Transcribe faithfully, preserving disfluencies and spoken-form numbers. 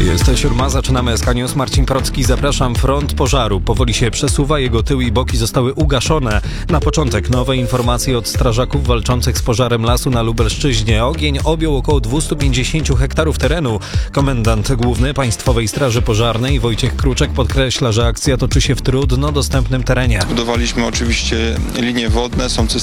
Jest siódma, zaczynamy S K News. Marcin Procki, zapraszam. Front pożaru powoli się przesuwa, jego tył i boki zostały ugaszone. Na początek nowe informacje od strażaków walczących z pożarem lasu na Lubelszczyźnie. Ogień objął około dwieście pięćdziesiąt hektarów terenu. Komendant główny Państwowej Straży Pożarnej Wojciech Kruczek podkreśla, że akcja toczy się w trudno dostępnym terenie. Budowaliśmy oczywiście linie wodne, są